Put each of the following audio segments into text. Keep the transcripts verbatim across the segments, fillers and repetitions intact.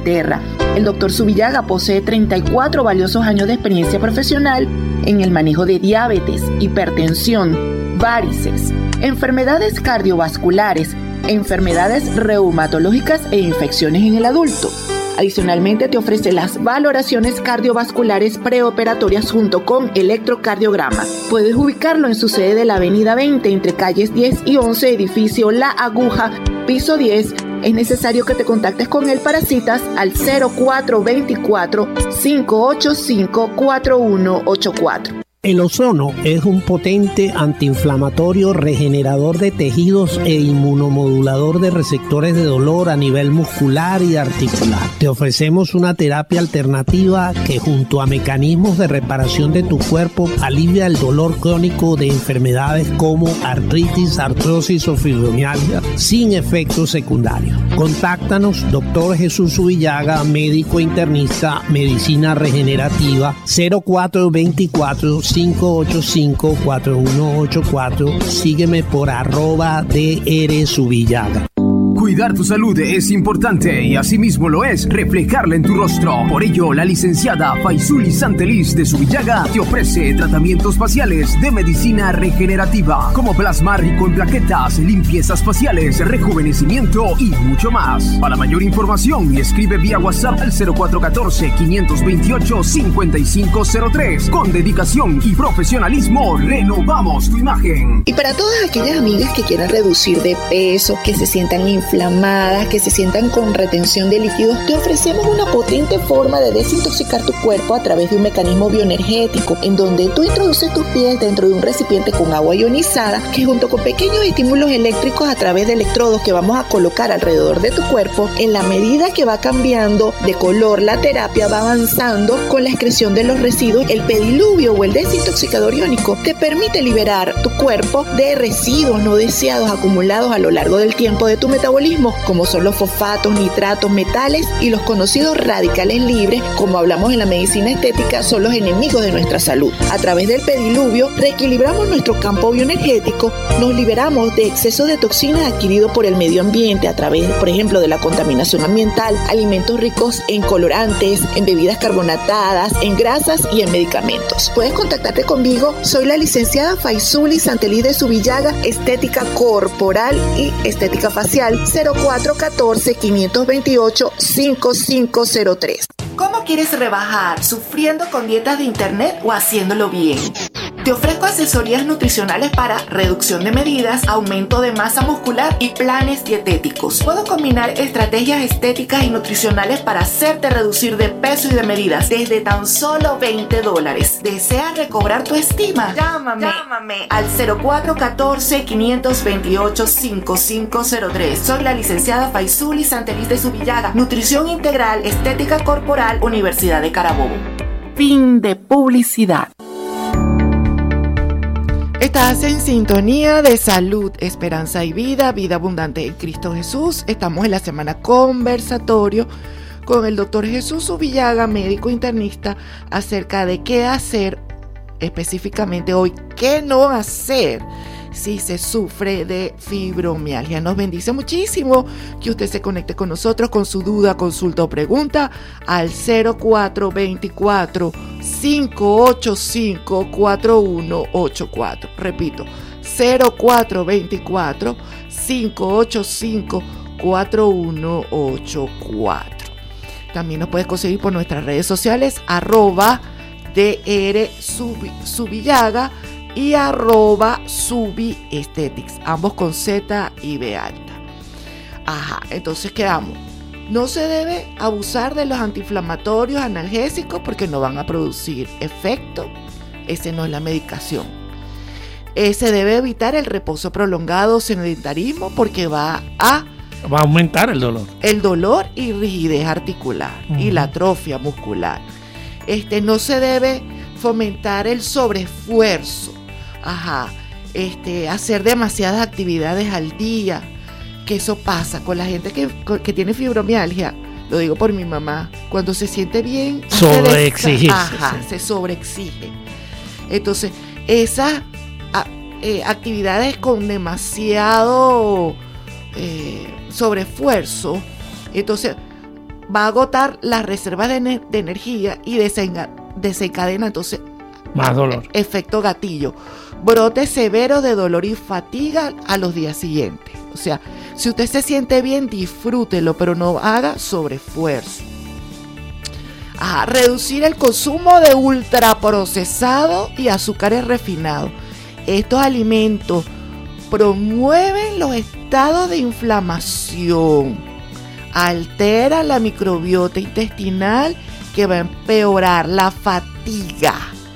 Inglaterra. El doctor Zubillaga posee treinta y cuatro valiosos años de experiencia profesional en el manejo de diabetes, hipertensión, varices, enfermedades cardiovasculares, enfermedades reumatológicas e infecciones en el adulto. Adicionalmente, te ofrece las valoraciones cardiovasculares preoperatorias junto con electrocardiograma. Puedes ubicarlo en su sede de la Avenida veinte, entre calles diez y once, edificio La Aguja, piso diez. Es necesario que te contactes con él para citas al cero cuatro veinticuatro, cinco ocho cinco, cuatro uno ocho cuatro. El ozono es un potente antiinflamatorio, regenerador de tejidos e inmunomodulador de receptores de dolor a nivel muscular y articular. Te ofrecemos una terapia alternativa que, junto a mecanismos de reparación de tu cuerpo, alivia el dolor crónico de enfermedades como artritis, artrosis o fibromialgia sin efectos secundarios. Contáctanos, doctor Jesús Zubillaga, médico internista, medicina regenerativa, cero cuatro veinticuatro, cinco ocho cinco, cuatro uno ocho cuatro. Sígueme por arroba DR Zubillaga. Cuidar tu salud es importante y asimismo lo es reflejarla en tu rostro. Por ello, la licenciada Faisuli Santeliz de Zubillaga te ofrece tratamientos faciales de medicina regenerativa como plasma rico en plaquetas, limpiezas faciales, rejuvenecimiento y mucho más. Para mayor información, escribe vía WhatsApp al cero cuatro uno cuatro, cinco dos ocho, cinco cinco cero tres. Con dedicación y profesionalismo, renovamos tu imagen. Y para todas aquellas amigas que quieran reducir de peso, que se sientan inflamadas, inflamadas, que se sientan con retención de líquidos, te ofrecemos una potente forma de desintoxicar tu cuerpo a través de un mecanismo bioenergético, en donde tú introduces tus pies dentro de un recipiente con agua ionizada, que junto con pequeños estímulos eléctricos a través de electrodos que vamos a colocar alrededor de tu cuerpo, en la medida que va cambiando de color la terapia, va avanzando con la excreción de los residuos. El pediluvio o el desintoxicador iónico te permite liberar tu cuerpo de residuos no deseados acumulados a lo largo del tiempo de tu metabolismo, como son los fosfatos, nitratos, metales y los conocidos radicales libres, como hablamos en la medicina estética, son los enemigos de nuestra salud. A través del pediluvio reequilibramos nuestro campo bioenergético, nos liberamos de exceso de toxinas adquiridos por el medio ambiente a través, por ejemplo, de la contaminación ambiental, alimentos ricos en colorantes, en bebidas carbonatadas, en grasas y en medicamentos. Puedes contactarte conmigo, soy la licenciada Faisuli Santeliz de Zubillaga, estética corporal y estética facial, cero cuatro uno cuatro, cinco dos ocho, cinco cinco cero tres. ¿Cómo quieres rebajar? ¿Sufriendo con dietas de internet o haciéndolo bien? Te ofrezco asesorías nutricionales para reducción de medidas, aumento de masa muscular y planes dietéticos. Puedo combinar estrategias estéticas y nutricionales para hacerte reducir de peso y de medidas desde tan solo veinte dólares. ¿Deseas recobrar tu estima? Llámame, Llámame al cero cuatro uno cuatro, cinco dos ocho, cinco cinco cero tres. Soy la licenciada Faisuli Santeliz de Zubillaga, Nutrición Integral, Estética Corporal, Universidad de Carabobo. Fin de publicidad. Estás en sintonía de salud, esperanza y vida, vida abundante en Cristo Jesús. Estamos en la semana conversatorio con el doctor Jesús Zubillaga, médico internista, acerca de qué hacer, específicamente hoy, qué no hacer si se sufre de fibromialgia. Nos bendice muchísimo que usted se conecte con nosotros con su duda, consulta o pregunta al cero cuatro veinticuatro, cinco ocho cinco, cuatro uno ocho cuatro. Repito, cero cuatro veinticuatro, cinco ocho cinco, cuatro uno ocho cuatro. También nos puedes conseguir por nuestras redes sociales, arroba DR Zubillaga y arroba Zubi Aesthetics, ambos con Z y B alta. Ajá, entonces quedamos. No se debe abusar de los antiinflamatorios, analgésicos, porque no van a producir efecto. Ese no es la medicación. Eh, se debe evitar el reposo prolongado, sedentarismo, porque va a... Va a aumentar el dolor. El dolor y rigidez articular, uh-huh, y la atrofia muscular. Este, no se debe fomentar el sobreesfuerzo. Ajá, este, hacer demasiadas actividades al día, que eso pasa con la gente que, que tiene fibromialgia. Lo digo por mi mamá, cuando se siente bien, sobreexigirse, ajá, sí, se sobreexige. Entonces, esas a, eh, actividades con demasiado eh, sobreesfuerzo, entonces va a agotar las reservas de, ener- de energía y desenga- desencadena entonces más dolor. Efecto gatillo. Brote severo de dolor y fatiga a los días siguientes. O sea, si usted se siente bien, disfrútelo, pero no haga sobreesfuerzo. Ajá, reducir el consumo de ultraprocesados y azúcares refinados. Estos alimentos promueven los estados de inflamación, alteran la microbiota intestinal que va a empeorar la fatiga,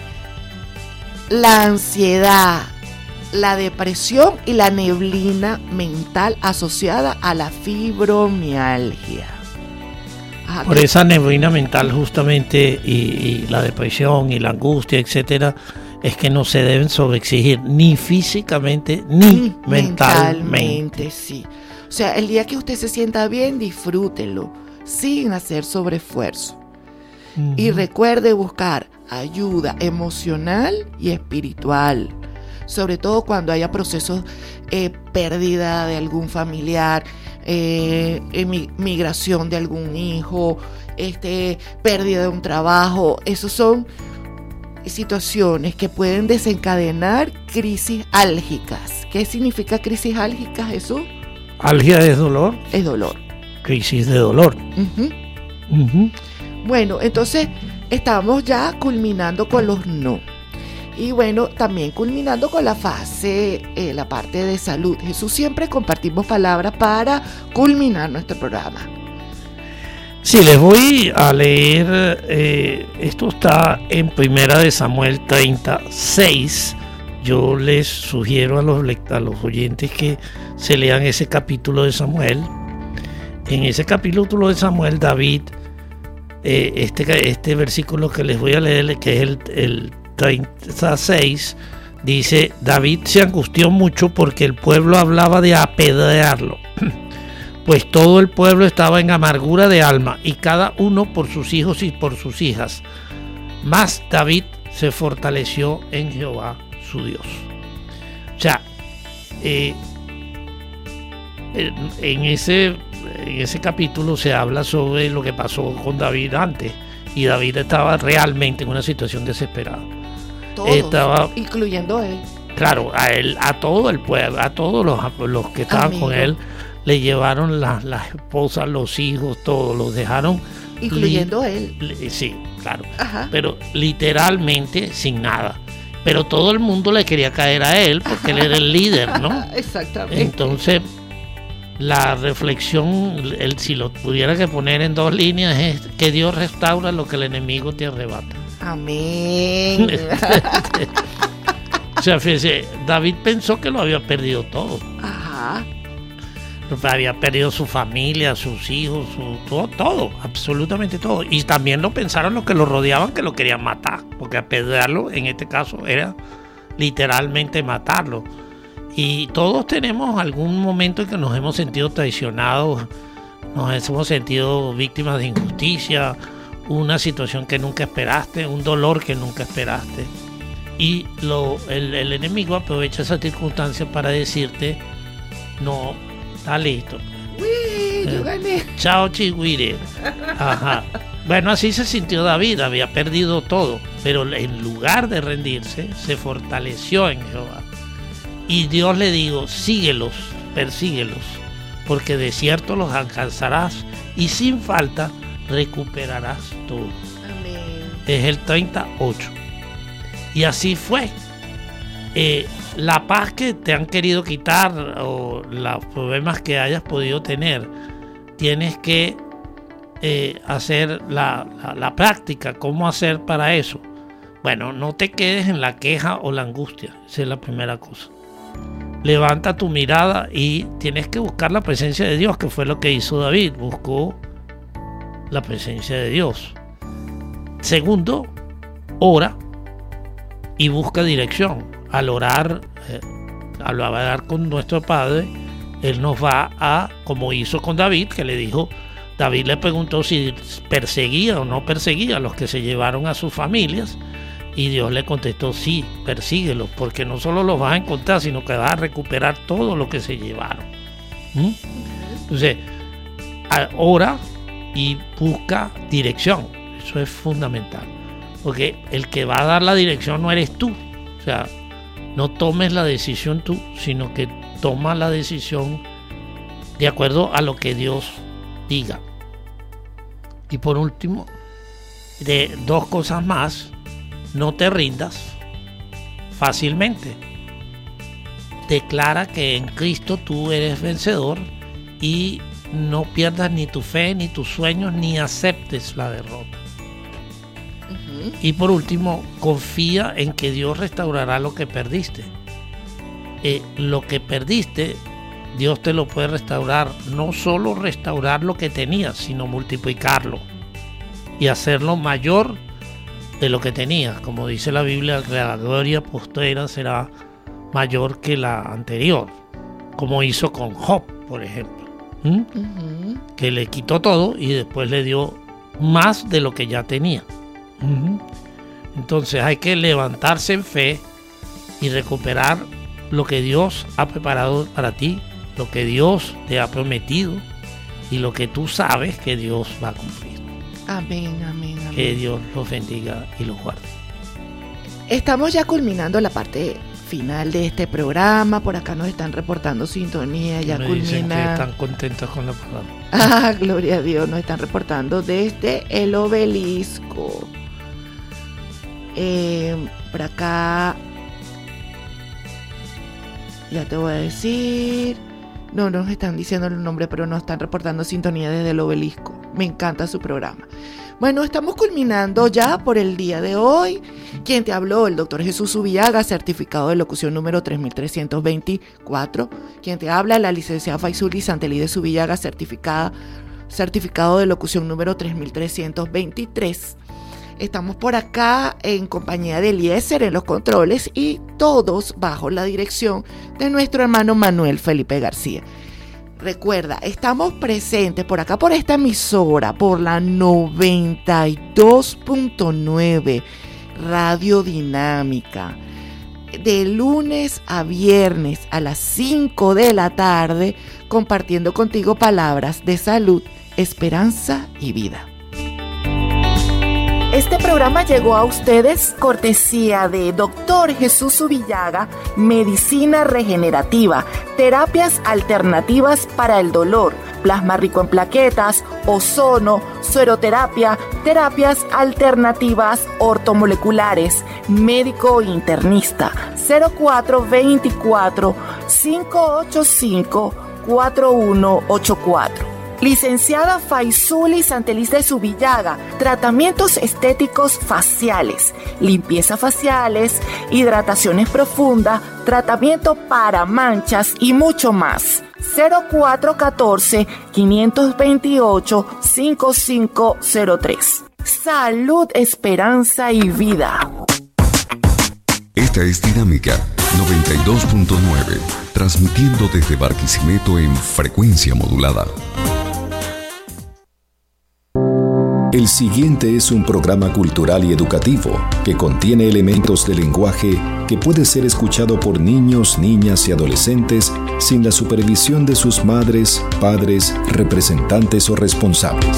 la ansiedad, la depresión y la neblina mental asociada a la fibromialgia. Ajá, Por esa neblina mental justamente y, y la depresión y la angustia, etcétera, es que no se deben sobreexigir ni físicamente ni mentalmente. mentalmente, sí. O sea, el día que usted se sienta bien, disfrútelo sin hacer sobreesfuerzo. Uh-huh. Y recuerde buscar ayuda emocional y espiritual, sobre todo cuando haya procesos, eh, pérdida de algún familiar, eh, migración de algún hijo, este, pérdida de un trabajo. Esos son situaciones que pueden desencadenar crisis álgicas. ¿Qué significa crisis álgica, Jesús? Algia es dolor. Es dolor. Crisis de dolor. Uh-huh. Uh-huh. Bueno, entonces estamos ya culminando con los no. Y bueno, también culminando con la fase, eh, la parte de salud. Jesús, siempre compartimos palabras para culminar nuestro programa. Sí, les voy a leer, eh, esto está en Primera de Samuel treinta y seis. Yo les sugiero a los, a los oyentes que se lean ese capítulo de Samuel. En ese capítulo de Samuel, David, eh, este, este versículo que les voy a leer, que es el, el treinta y seis, dice: David se angustió mucho porque el pueblo hablaba de apedrearlo, pues todo el pueblo estaba en amargura de alma, y cada uno por sus hijos y por sus hijas. Mas David se fortaleció en Jehová su Dios. O sea, eh, en, ese, en ese capítulo se habla sobre lo que pasó con David antes, y David estaba realmente en una situación desesperada. Todos, estaba, incluyendo él. Claro, a él, a todo el pueblo, a todos los, los que estaban Amigo. con él, le llevaron las la esposas, los hijos, todos, los dejaron. Incluyendo li, él. Li, sí, claro. Ajá. Pero literalmente sin nada. Pero todo el mundo le quería caer a él porque él era el líder, ¿no? Exactamente. Entonces, la reflexión, él, si lo pudiera que poner en dos líneas, es que Dios restaura lo que el enemigo te arrebata. Amén. O sea, fíjese, David pensó que lo había perdido todo. Ajá. Había perdido su familia, sus hijos, su, todo, todo, absolutamente todo. Y también lo pensaron los que lo rodeaban, que lo querían matar, porque apedrearlo en este caso era literalmente matarlo. Y todos tenemos algún momento en que nos hemos sentido traicionados, nos hemos sentido víctimas de injusticia, una situación que nunca esperaste, un dolor que nunca esperaste. Y lo, el, el enemigo aprovecha esa circunstancia para decirte: no, está listo. Uy, yo gané. Chao, chihuire. Ajá. Bueno, así se sintió David, había perdido todo, pero en lugar de rendirse, se fortaleció en Jehová. Y Dios le dijo: síguelos, persíguelos, porque de cierto los alcanzarás y sin falta recuperarás todo. Amén. Es el treinta y ocho. Y así fue. Eh, la paz que te han querido quitar o los problemas que hayas podido tener, tienes que eh, hacer la, la, la práctica. ¿Cómo hacer para eso? Bueno, no te quedes en la queja o la angustia. Esa es la primera cosa. Levanta tu mirada y tienes que buscar la presencia de Dios, que fue lo que hizo David. Buscó la presencia de Dios. Segundo, ora y busca dirección. Al orar, eh, al hablar con nuestro Padre, Él nos va a, como hizo con David, que le dijo, David le preguntó si perseguía o no perseguía a los que se llevaron a sus familias, y Dios le contestó: sí, persíguelos, porque no solo los vas a encontrar, sino que vas a recuperar todo lo que se llevaron. ¿Mm? Entonces, ora y busca dirección. Eso es fundamental, porque el que va a dar la dirección no eres tú. O sea, no tomes la decisión tú, sino que toma la decisión de acuerdo a lo que Dios diga. Y por último, de dos cosas más: no te rindas fácilmente. Declara que en Cristo tú eres vencedor y no pierdas ni tu fe, ni tus sueños, ni aceptes la derrota. Uh-huh. Y por último, confía en que Dios restaurará lo que perdiste. Eh, lo que perdiste, Dios te lo puede restaurar. No solo restaurar lo que tenías, sino multiplicarlo y hacerlo mayor de lo que tenías. Como dice la Biblia, la gloria postera será mayor que la anterior, como hizo con Job, por ejemplo. ¿Mm? Uh-huh. Que le quitó todo y después le dio más de lo que ya tenía. Uh-huh. Entonces hay que levantarse en fe y recuperar lo que Dios ha preparado para ti, lo que Dios te ha prometido y lo que tú sabes que Dios va a cumplir. Amén, amén, amén. Que Dios los bendiga y los guarde. Estamos ya culminando la parte final de este programa. Por acá nos están reportando sintonía. Ya me culmina. Dicen que están contentos con la palabra. Ah, gloria a Dios. Nos están reportando desde el Obelisco. Eh, por acá ya te voy a decir. No, no nos están diciendo el nombre, pero nos están reportando sintonía desde el Obelisco. Me encanta su programa. Bueno, estamos culminando ya por el día de hoy. Quien te habló, el doctor Jesús Zubillaga, certificado de locución número tres mil trescientos veinticuatro. Quien te habla, la licenciada Faisuli Santeliz Zubillaga, certificada, certificado de locución número tres mil trescientos veintitrés. Estamos por acá en compañía de Eliezer en los controles y todos bajo la dirección de nuestro hermano Manuel Felipe García. Recuerda, estamos presentes por acá, por esta emisora, por la noventa y dos punto nueve Radio Dinámica, de lunes a viernes a las cinco de la tarde, compartiendo contigo palabras de salud, esperanza y vida. Este programa llegó a ustedes cortesía de doctor Jesús Zubillaga, Medicina Regenerativa, Terapias Alternativas para el Dolor, Plasma Rico en Plaquetas, Ozono, Sueroterapia, Terapias Alternativas Ortomoleculares, Médico Internista, cero cuatro veinticuatro, cinco ocho cinco, cuatro uno ocho cuatro. Licenciada Faisuli Santeliz de Zubillaga, tratamientos estéticos faciales, limpieza faciales, hidrataciones profundas, tratamiento para manchas y mucho más. cero cuatro uno cuatro, cinco dos ocho, cinco cinco cero tres. Salud, esperanza y vida. Esta es Dinámica noventa y dos punto nueve, transmitiendo desde Barquisimeto en frecuencia modulada. El siguiente es un programa cultural y educativo que contiene elementos de lenguaje que puede ser escuchado por niños, niñas y adolescentes sin la supervisión de sus madres, padres, representantes o responsables.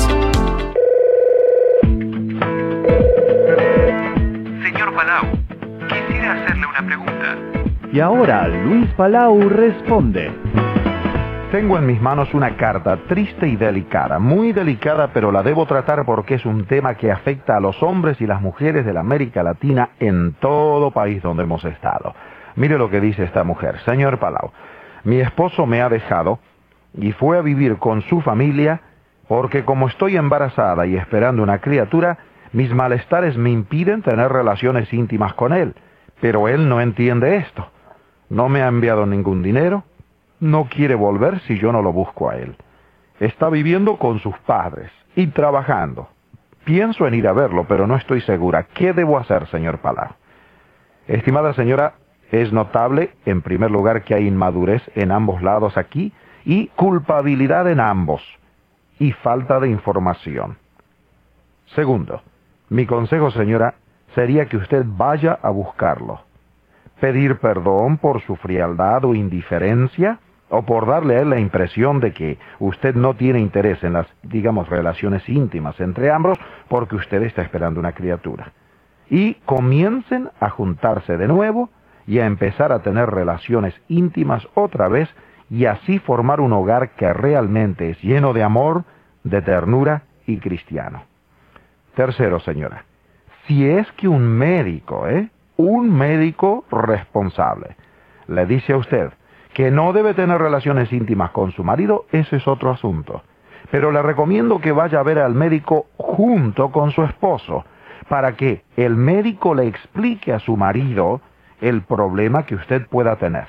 Señor Palau, quisiera hacerle una pregunta. Y ahora Luis Palau responde. Tengo en mis manos una carta triste y delicada, muy delicada, pero la debo tratar porque es un tema que afecta a los hombres y las mujeres de la América Latina en todo país donde hemos estado. Mire lo que dice esta mujer. Señor Palau, mi esposo me ha dejado y fue a vivir con su familia porque como estoy embarazada y esperando una criatura, mis malestares me impiden tener relaciones íntimas con él. Pero él no entiende esto. No me ha enviado ningún dinero. No quiere volver si yo no lo busco a él. Está viviendo con sus padres y trabajando. Pienso en ir a verlo, pero no estoy segura. ¿Qué debo hacer, señor Palau? Estimada señora, es notable, en primer lugar, que hay inmadurez en ambos lados aquí y culpabilidad en ambos y falta de información. Segundo, mi consejo, señora, sería que usted vaya a buscarlo. Pedir perdón por su frialdad o indiferencia o por darle a él la impresión de que usted no tiene interés en las, digamos, relaciones íntimas entre ambos porque usted está esperando una criatura. Y comiencen a juntarse de nuevo y a empezar a tener relaciones íntimas otra vez y así formar un hogar que realmente es lleno de amor, de ternura y cristiano. Tercero, señora, si es que un médico, ¿eh? un médico responsable, le dice a usted que no debe tener relaciones íntimas con su marido, ese es otro asunto. Pero le recomiendo que vaya a ver al médico junto con su esposo, para que el médico le explique a su marido el problema que usted pueda tener.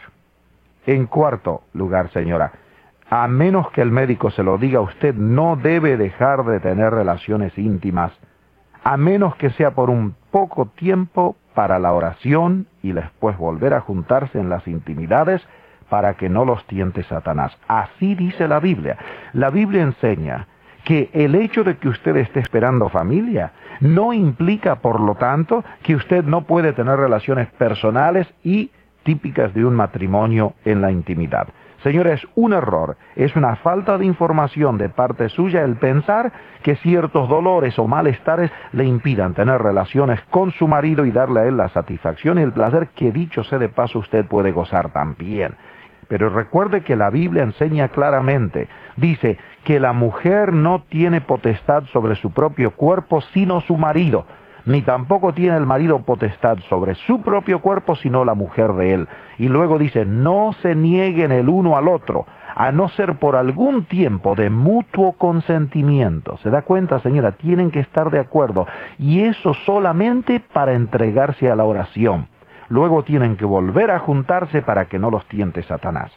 En cuarto lugar, señora, a menos que el médico se lo diga, usted no debe dejar de tener relaciones íntimas, a menos que sea por un poco tiempo para la oración y después volver a juntarse en las intimidades para que no los tiente Satanás. Así dice la Biblia. La Biblia enseña que el hecho de que usted esté esperando familia no implica, por lo tanto, que usted no puede tener relaciones personales y típicas de un matrimonio en la intimidad. Señora, es un error, es una falta de información de parte suya el pensar que ciertos dolores o malestares le impidan tener relaciones con su marido y darle a él la satisfacción y el placer que, dicho sea de paso, usted puede gozar también. Pero recuerde que la Biblia enseña claramente, dice que la mujer no tiene potestad sobre su propio cuerpo sino su marido, ni tampoco tiene el marido potestad sobre su propio cuerpo sino la mujer de él. Y luego dice, no se nieguen el uno al otro, a no ser por algún tiempo de mutuo consentimiento. ¿Se da cuenta, señora? Tienen que estar de acuerdo, y eso solamente para entregarse a la oración. Luego tienen que volver a juntarse para que no los tiente Satanás.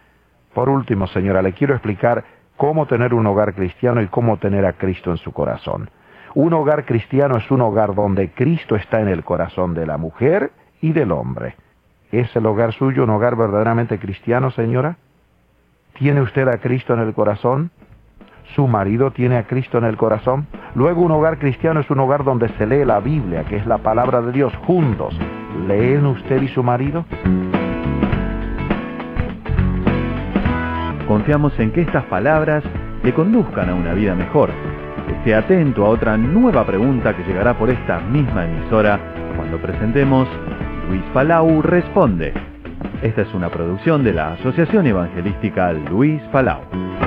Por último, señora, le quiero explicar cómo tener un hogar cristiano y cómo tener a Cristo en su corazón. Un hogar cristiano es un hogar donde Cristo está en el corazón de la mujer y del hombre. ¿Es el hogar suyo un hogar verdaderamente cristiano, señora? ¿Tiene usted a Cristo en el corazón? ¿Su marido tiene a Cristo en el corazón? Luego, un hogar cristiano es un hogar donde se lee la Biblia, que es la palabra de Dios, juntos. ¿Leen usted y su marido? Confiamos en que estas palabras le conduzcan a una vida mejor. Esté atento a otra nueva pregunta que llegará por esta misma emisora cuando presentemos Luis Palau Responde. Esta es una producción de la Asociación Evangelística Luis Palau.